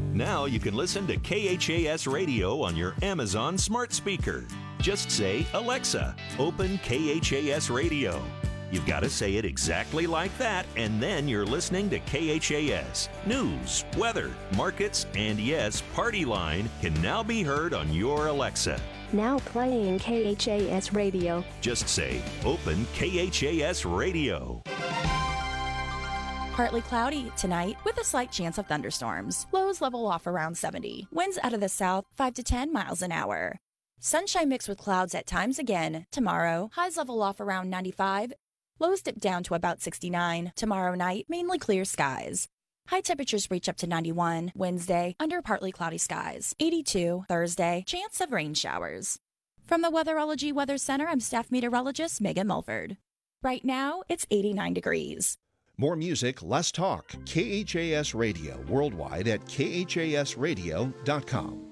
Now you can listen to KHAS Radio on your Amazon smart speaker. Just say, Alexa, open KHAS Radio. You've got to say it exactly like that, and then you're listening to KHAS. News, weather, markets, and yes, Party Line can now be heard on your Alexa. Now playing KHAS Radio. Just say, open KHAS Radio. Partly cloudy tonight with a slight chance of thunderstorms. Lows level off around 70. Winds out of the south 5 to 10 miles an hour. Sunshine mixed with clouds at times again tomorrow. Highs level off around 95. Lows dip down to about 69. Tomorrow night, mainly clear skies. High temperatures reach up to 91. Wednesday, under partly cloudy skies. 82. Thursday, chance of rain showers. From the Weatherology Weather Center, I'm staff meteorologist Megan Mulford. Right now, it's 89 degrees. More music, less talk. KHAS Radio worldwide at khasradio.com.